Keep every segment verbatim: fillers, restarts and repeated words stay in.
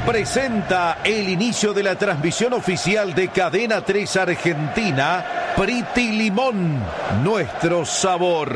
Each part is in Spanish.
presenta el inicio de la transmisión oficial de Cadena tres Argentina, Priti Limón, nuestro sabor.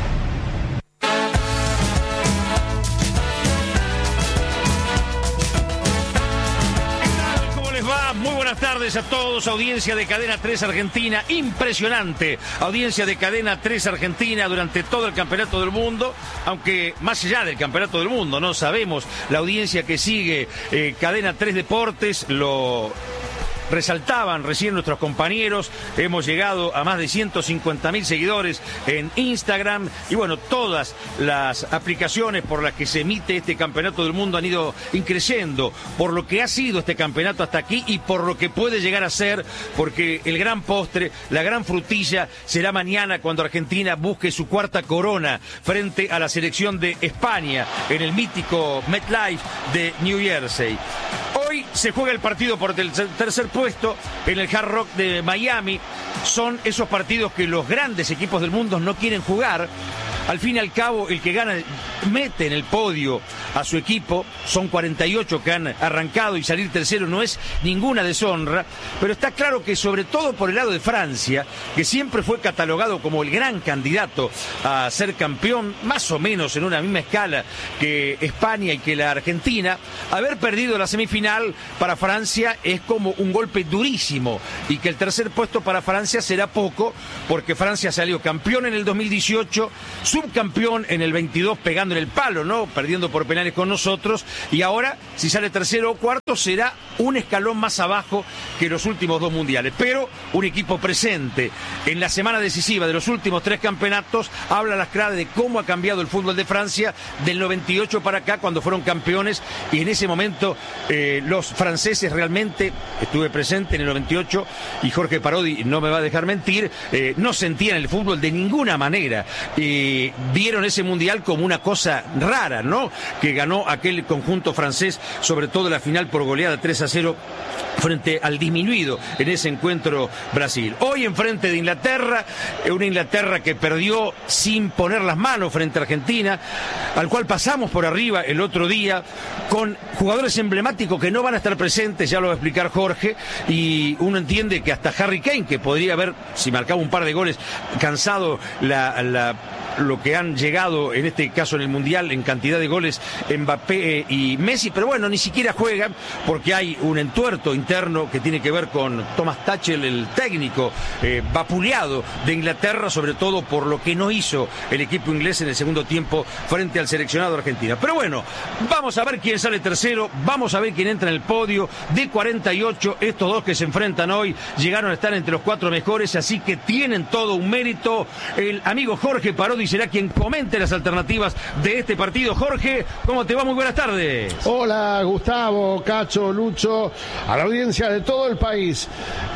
Muy buenas tardes a todos, audiencia de Cadena tres Argentina, impresionante audiencia de Cadena tres Argentina durante todo el Campeonato del Mundo, aunque más allá del Campeonato del Mundo, no sabemos la audiencia que sigue eh, Cadena tres Deportes, lo resaltaban recién nuestros compañeros, hemos llegado a más de ciento cincuenta mil seguidores en Instagram y bueno, todas las aplicaciones por las que se emite este Campeonato del Mundo han ido increciendo por lo que ha sido este campeonato hasta aquí y por lo que puede llegar a ser, porque el gran postre, la gran frutilla será mañana cuando Argentina busque su cuarta corona frente a la selección de España en el mítico MetLife de New Jersey. Hoy se juega el partido por el tercer puesto en el Hard Rock de Miami. Son esos partidos que los grandes equipos del mundo no quieren jugar. Al fin y al cabo, el que gana mete en el podio a su equipo. Son cuarenta y ocho que han arrancado y salir tercero no es ninguna deshonra. Pero está claro que sobre todo por el lado de Francia, que siempre fue catalogado como el gran candidato a ser campeón, más o menos en una misma escala que España y que la Argentina, haber perdido la semifinal para Francia es como un golpe durísimo. Y que el tercer puesto para Francia será poco, porque Francia salió campeón en el dos mil dieciocho, subcampeón en el veintidós pegando en el palo, ¿no? Perdiendo por penales con nosotros, y ahora si sale tercero o cuarto será un escalón más abajo que los últimos dos mundiales, pero un equipo presente en la semana decisiva de los últimos tres campeonatos. Habla las claves de cómo ha cambiado el fútbol de Francia del noventa y ocho para acá, cuando fueron campeones, y en ese momento eh, los franceses realmente, estuve presente en el noventa y ocho y Jorge Parodi no me va a dejar mentir, eh, no sentían el fútbol de ninguna manera, y eh, vieron ese mundial como una cosa rara, ¿no? Que ganó aquel conjunto francés, sobre todo la final por goleada tres a cero frente al disminuido en ese encuentro Brasil. Hoy enfrente de Inglaterra, una Inglaterra que perdió sin poner las manos frente a Argentina, al cual pasamos por arriba el otro día, con jugadores emblemáticos que no van a estar presentes, ya lo va a explicar Jorge, y uno entiende que hasta Harry Kane, que podría haber, si marcaba un par de goles, cansado la... la lo que han llegado en este caso en el Mundial en cantidad de goles Mbappé eh, y Messi, pero bueno, ni siquiera juegan porque hay un entuerto interno que tiene que ver con Thomas Tuchel, el técnico eh, vapuleado de Inglaterra, sobre todo por lo que no hizo el equipo inglés en el segundo tiempo frente al seleccionado argentino. Pero bueno, vamos a ver quién sale tercero, vamos a ver quién entra en el podio de cuarenta y ocho, estos dos que se enfrentan hoy llegaron a estar entre los cuatro mejores, así que tienen todo un mérito. El amigo Jorge Parodi será quien comente las alternativas de este partido. Jorge, ¿cómo te va? Muy buenas tardes. Hola, Gustavo, Cacho, Lucho, a la audiencia de todo el país.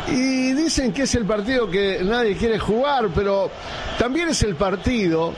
Y dicen que es el partido que nadie quiere jugar, pero también es el partido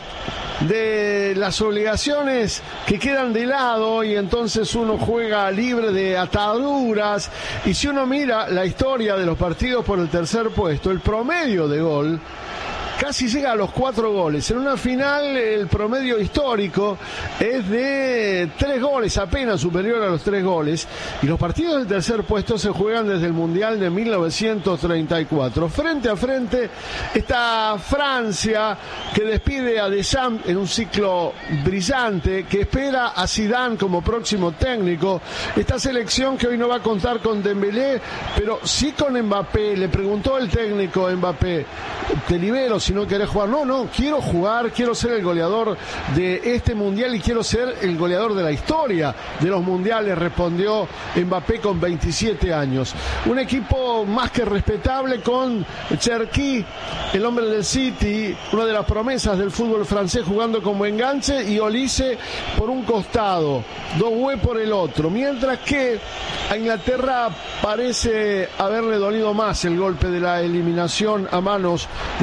de las obligaciones que quedan de lado y entonces uno juega libre de ataduras. Y si uno mira la historia de los partidos por el tercer puesto, el promedio de gol casi llega a los cuatro goles. En una final el promedio histórico es de tres goles, apenas superior a los tres goles. Y los partidos del tercer puesto se juegan desde el Mundial de mil novecientos treinta y cuatro. Frente a frente está Francia, que despide a Deschamps en un ciclo brillante, que espera a Zidane como próximo técnico. Esta selección que hoy no va a contar con Dembélé, pero sí con Mbappé. Le preguntó el técnico a Mbappé, te libero si no querés jugar. No, no, quiero jugar, quiero ser el goleador de este mundial y quiero ser el goleador de la historia de los mundiales, respondió Mbappé con veintisiete años. Un equipo más que respetable con Cherki, el hombre del City, una de las promesas del fútbol francés, jugando como enganche, y Olise por un costado, Doué por el otro, mientras que a Inglaterra parece haberle dolido más el golpe de la eliminación a manos de la selección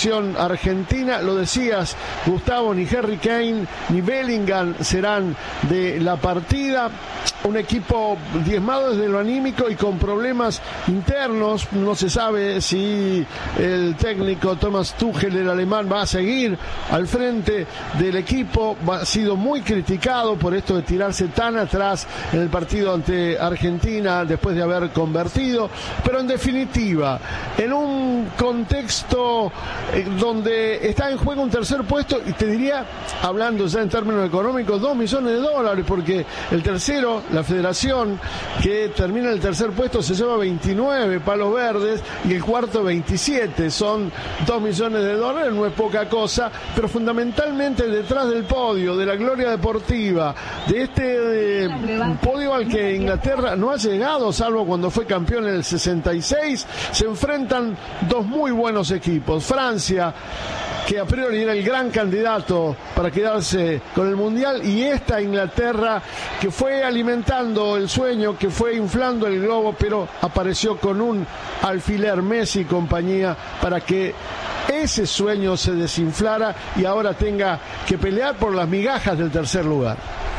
selección argentina. Lo decías, Gustavo, ni Harry Kane ni Bellingham serán de la partida. Un equipo diezmado desde lo anímico y con problemas internos. No se sabe si el técnico Thomas Tuchel, el alemán, va a seguir al frente del equipo. Ha sido muy criticado por esto de tirarse tan atrás en el partido ante Argentina después de haber convertido. Pero en definitiva, en un contexto eh, donde está en juego un tercer puesto, y te diría, hablando ya en términos económicos, dos millones de dólares, porque el tercero, la Federación, que termina el tercer puesto, se lleva veintinueve palos verdes y el cuarto veintisiete. Son dos millones de dólares, no es poca cosa, pero fundamentalmente detrás del podio, de la gloria deportiva, de este eh, podio al que Inglaterra no ha llegado, salvo cuando fue campeón en el sesenta y seis, se enfrentan dos muy buenos equipos. Francia, que a priori era el gran candidato para quedarse con el Mundial, y esta Inglaterra, que fue alimentando el sueño, que fue inflando el globo, pero apareció con un alfiler, Messi y compañía, para que ese sueño se desinflara y ahora tenga que pelear por las migajas del tercer lugar.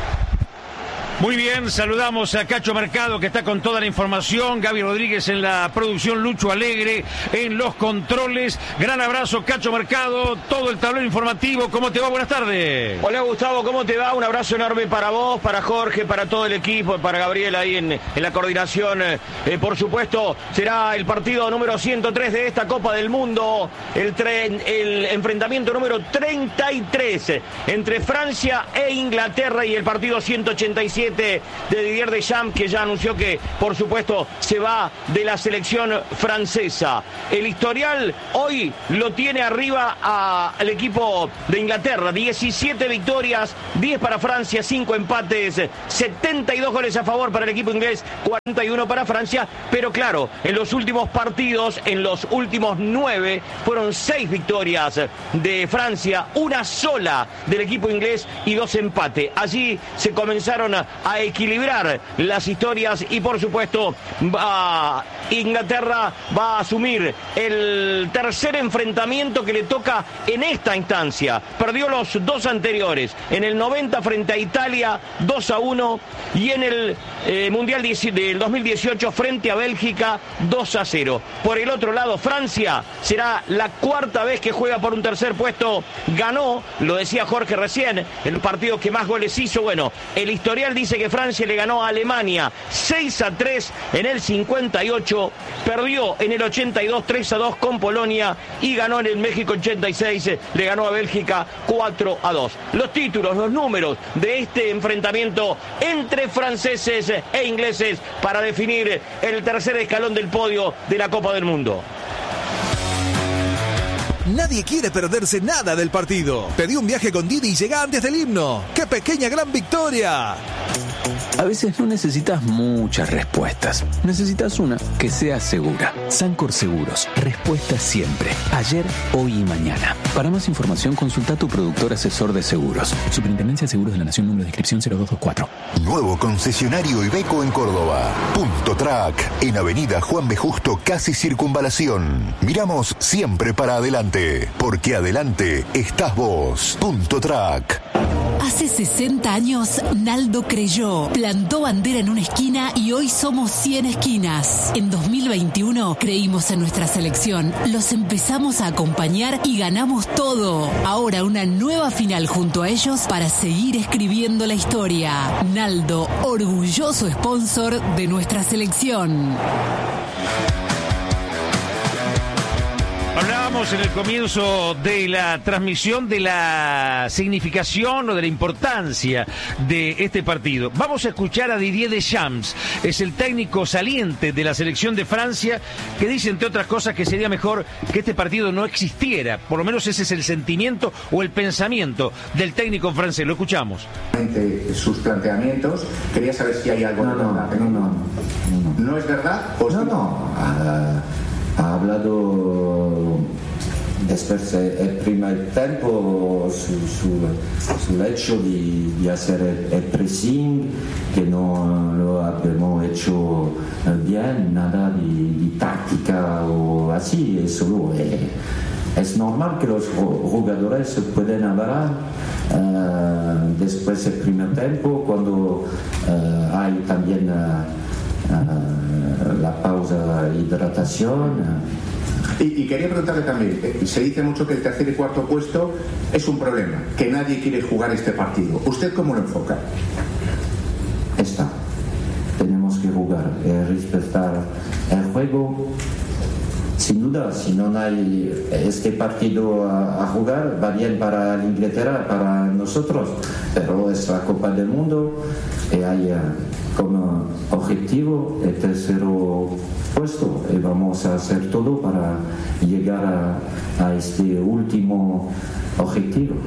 Muy bien, saludamos a Cacho Mercado, que está con toda la información, Gaby Rodríguez en la producción, Lucho Alegre en los controles. Gran abrazo, Cacho Mercado, todo el tablero informativo. ¿Cómo te va? Buenas tardes. Hola, Gustavo, ¿cómo te va? Un abrazo enorme para vos, para Jorge, para todo el equipo, para Gabriel ahí en, en la coordinación. Eh, por supuesto, será el partido número ciento tres de esta Copa del Mundo, el, tren, el enfrentamiento número treinta y tres entre Francia e Inglaterra, y el partido ciento ochenta y siete de Didier Deschamps, que ya anunció que, por supuesto, se va de la selección francesa. El historial hoy lo tiene arriba a, al equipo de Inglaterra: diecisiete victorias, diez para Francia, cinco empates, setenta y dos goles a favor para el equipo inglés, cuarenta y uno para Francia. Pero claro, en los últimos partidos, en los últimos nueve, fueron seis victorias de Francia, una sola del equipo inglés y dos empates. Allí se comenzaron a a equilibrar las historias, y por supuesto va, Inglaterra va a asumir el tercer enfrentamiento que le toca en esta instancia. Perdió los dos anteriores, en el noventa frente a Italia dos a uno, y en el eh, Mundial del dos mil dieciocho frente a Bélgica dos a cero. Por el otro lado, Francia será la cuarta vez que juega por un tercer puesto. Ganó, lo decía Jorge recién, el partido que más goles hizo. Bueno, el historial dice que Francia le ganó a Alemania seis a tres en el cincuenta y ocho, perdió en el ochenta y dos tres a dos con Polonia, y ganó en el México ochenta y seis, le ganó a Bélgica cuatro a dos. Los títulos, los números de este enfrentamiento entre franceses e ingleses para definir el tercer escalón del podio de la Copa del Mundo. Nadie quiere perderse nada del partido. Pedí un viaje con Didi y llega antes del himno. ¡Qué pequeña gran victoria! A veces no necesitas muchas respuestas. Necesitas una que sea segura. Sancor Seguros. Respuesta siempre. Ayer, hoy y mañana. Para más información, consulta a tu productor asesor de seguros. Superintendencia de Seguros de la Nación, número de inscripción cero dos dos cuatro. Nuevo concesionario Iveco en Córdoba. Punto Track. En Avenida Juan B. Justo, casi Circunvalación. Miramos siempre para adelante. Porque adelante estás vos. Punto Track. Hace sesenta años, Naldo creyó, plantó bandera en una esquina y hoy somos cien esquinas. En dos mil veintiuno creímos en nuestra selección, los empezamos a acompañar y ganamos todo. Ahora una nueva final junto a ellos para seguir escribiendo la historia. Naldo, orgulloso sponsor de nuestra selección. Hablábamos en el comienzo de la transmisión de la significación o de la importancia de este partido. Vamos a escuchar a Didier Deschamps, es el técnico saliente de la selección de Francia, que dice, entre otras cosas, que sería mejor que este partido no existiera. Por lo menos ese es el sentimiento o el pensamiento del técnico francés. Lo escuchamos. Sus planteamientos, quería saber si hay algo no, de verdad. No, no, no. ¿No es verdad? No, no. Uh, ha hablado después el primer tiempo su, su, su hecho de, de hacer el, el pressing, que no lo habíamos hecho bien, nada de, de táctica o así, es solo eh, es normal que los jugadores se pueden hablar uh, después del primer tiempo, cuando uh, hay también uh, uh, la pausa de hidratación. Uh. Y, y quería preguntarle también, se dice mucho que el tercer y cuarto puesto es un problema, que nadie quiere jugar este partido. ¿Usted cómo lo enfoca? Está. Tenemos que jugar, eh, respetar el juego. Sin duda, si no hay este partido a, a jugar, va bien para Inglaterra, para nosotros, pero es la Copa del Mundo y hay uh, como objetivo el tercero puesto y vamos a hacer todo para llegar a, a este último objetivo.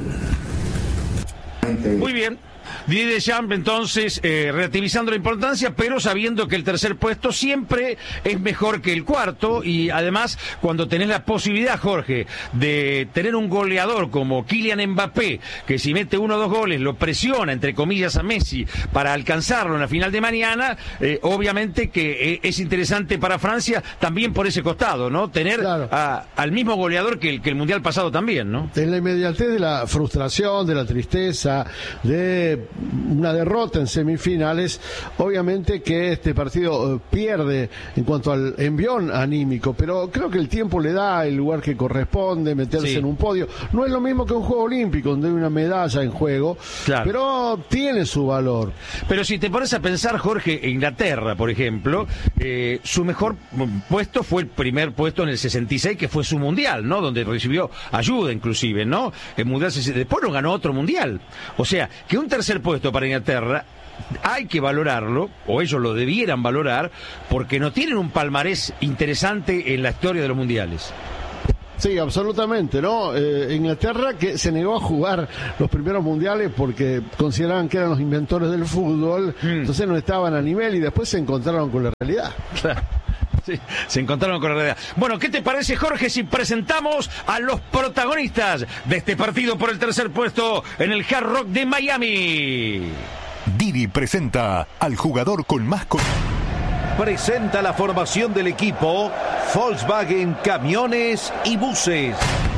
Muy bien. Didier Deschamps, entonces, eh, relativizando la importancia, pero sabiendo que el tercer puesto siempre es mejor que el cuarto, y además, cuando tenés la posibilidad, Jorge, de tener un goleador como Kylian Mbappé, que si mete uno o dos goles lo presiona, entre comillas, a Messi para alcanzarlo en la final de mañana, eh, obviamente que eh, es interesante para Francia también por ese costado, ¿no? Tener claro. a, al mismo goleador que el, que el Mundial pasado también, ¿no? En la inmediatez de la frustración, de la tristeza, de una derrota en semifinales, obviamente que este partido eh, pierde en cuanto al envión anímico, pero creo que el tiempo le da el lugar que corresponde, meterse sí. en un podio. No es lo mismo que un juego olímpico donde hay una medalla en juego, claro. pero tiene su valor. Pero si te pones a pensar, Jorge, Inglaterra, por ejemplo, eh, su mejor puesto fue el primer puesto en el sesenta y seis, que fue su mundial, ¿no? Donde recibió ayuda inclusive, ¿no? El mundial después no ganó otro mundial. O sea, que un tercer puesto para Inglaterra hay que valorarlo, o ellos lo debieran valorar, porque no tienen un palmarés interesante en la historia de los mundiales. Sí, absolutamente, ¿no? Eh, Inglaterra, que se negó a jugar los primeros mundiales porque consideraban que eran los inventores del fútbol, mm. entonces no estaban a nivel y después se encontraron con la realidad. Claro. Sí, se encontraron con la realidad. Bueno, ¿qué te parece, Jorge, si presentamos a los protagonistas de este partido por el tercer puesto en el Hard Rock de Miami? Didi presenta al jugador con más... Con... Presenta la formación del equipo Volkswagen Camiones y Buses.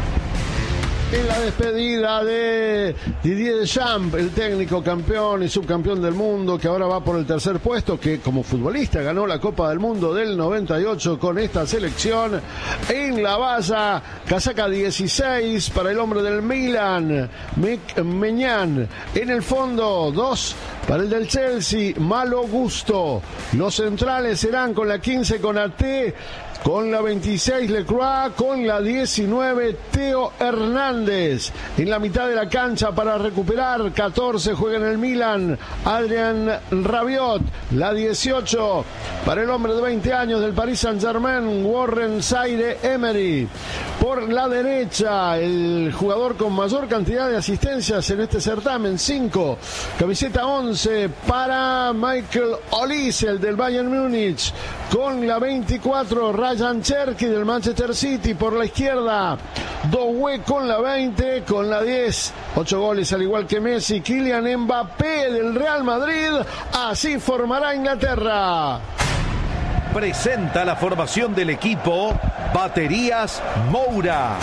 En la despedida de Didier Deschamps, el técnico campeón y subcampeón del mundo, que ahora va por el tercer puesto, que como futbolista ganó la Copa del Mundo del noventa y ocho con esta selección. En la valla, casaca dieciséis para el hombre del Milan, Maignan. En el fondo, dos para el del Chelsea, Malo Gusto. Los centrales serán con la quince Konaté, con la veintiséis Lecroix, con la diecinueve Theo Hernández. En la mitad de la cancha para recuperar, catorce juega en el Milan, Adrian Rabiot. La dieciocho para el hombre de veinte años del Paris Saint-Germain, Warren Zaïre-Emery. Por la derecha, el jugador con mayor cantidad de asistencias en este certamen, cinco. Camiseta once para Michael Olise, el del Bayern Múnich. Con la veinticuatro, Ryan Cherki del Manchester City. Por la izquierda, Doué con la veinte, con la diez, ocho goles al igual que Messi, Kylian Mbappé del Real Madrid. Así formará Inglaterra. Presenta la formación del equipo Baterías Moura.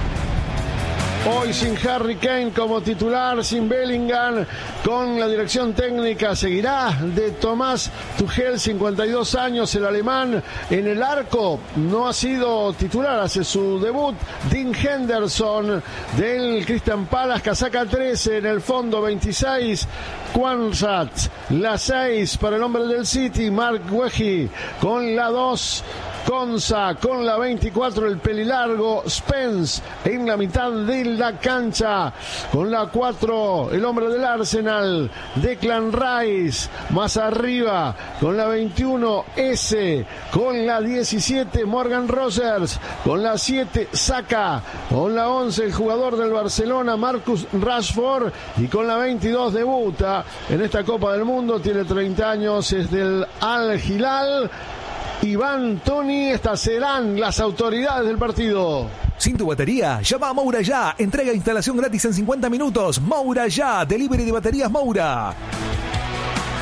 Hoy sin Harry Kane como titular, sin Bellingham, con la dirección técnica seguirá de Tomás Tuchel, cincuenta y dos años, el alemán. En el arco no ha sido titular, hace su debut Dean Henderson del Crystal Palace, casaca trece. En el fondo veintiséis, Quansat. La seis para el hombre del City, Mark Wehi. Con la dos, Konsa. Con la veinticuatro, el pelilargo Spence. En la mitad de la cancha, con la cuatro, el hombre del Arsenal, Declan Rice. Más arriba, con la veintiuno, S. Con la diecisiete, Morgan Rogers. Con la siete, Saka. Con la once, el jugador del Barcelona, Marcus Rashford. Y con la veintidós, debuta en esta Copa del Mundo, tiene treinta años, es del Al Hilal, Iván Toney. Estas serán las autoridades del partido. Sin tu batería, llama a Moura Ya. Entrega e instalación gratis en cincuenta minutos. Moura Ya, delivery de baterías Moura.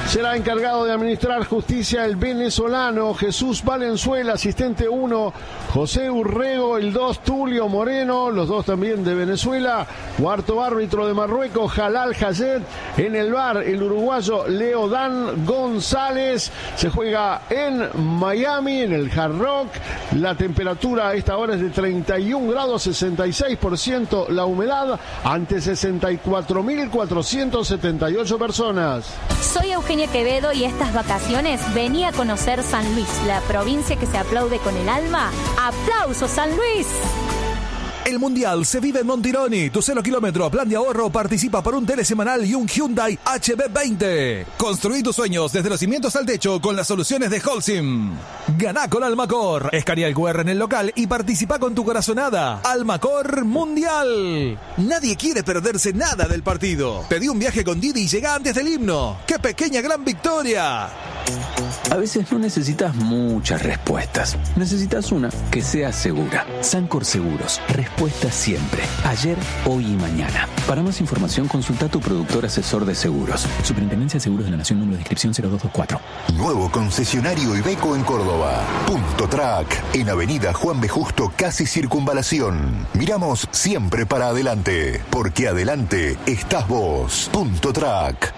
será encargado de administrar justicia el venezolano Jesús Valenzuela, asistente uno, José Urrego, el dos, Tulio Moreno, los dos también de Venezuela, cuarto árbitro de Marruecos, Jalal Hayet, en el V A R el uruguayo Leodán González. Se juega en Miami, en el Hard Rock. La temperatura a esta hora es de treinta y un grados, sesenta y seis por ciento la humedad, ante sesenta y cuatro mil cuatrocientas setenta y ocho personas. Soy Eugenia Quevedo y estas vacaciones vení a conocer San Luis, la provincia que se aplaude con el alma. ¡Aplausos, San Luis! El Mundial se vive en Montironi. Tu cero kilómetro plan de ahorro participa por un tele semanal y un Hyundai H B veinte. Construí tus sueños desde los cimientos al techo con las soluciones de Holcim. Ganá con Almacor. Escanea el cu erre en el local y participa con tu corazonada. Almacor Mundial. Nadie quiere perderse nada del partido. Pedí un viaje con Didi y llega antes del himno. ¡Qué pequeña gran victoria! A veces no necesitas muchas respuestas. Necesitas una que sea segura. Sancor Seguros. Respuesta siempre. Ayer, hoy y mañana. Para más información, consulta a tu productor asesor de seguros. Superintendencia de Seguros de la Nación, número de inscripción cero dos dos cuatro. Nuevo concesionario Iveco en Córdoba. Punto Track. En Avenida Juan B. Justo, casi Circunvalación. Miramos siempre para adelante. Porque adelante estás vos. Punto Track.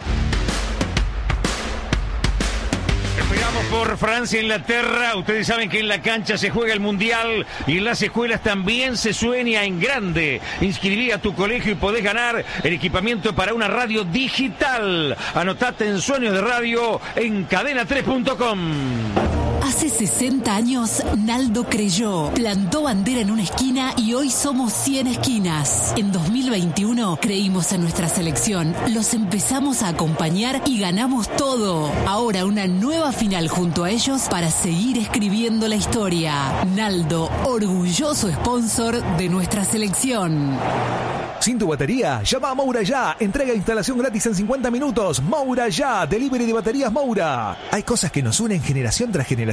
Esperamos por Francia, Inglaterra. Ustedes saben que en la cancha se juega el Mundial y en las escuelas también se sueña en grande. Inscribí a tu colegio y podés ganar el equipamiento para una radio digital. Anotate en Sueños de Radio en cadena tres punto com. Hace sesenta años, Naldo creyó, plantó bandera en una esquina y hoy somos cien esquinas. En dos mil veintiuno creímos en nuestra selección, los empezamos a acompañar y ganamos todo. Ahora una nueva final junto a ellos para seguir escribiendo la historia. Naldo, orgulloso sponsor de nuestra selección. Sin tu batería, llama a Moura Ya. Entrega e instalación gratis en cincuenta minutos. Moura Ya, delivery de baterías Moura. Hay cosas que nos unen generación tras generación.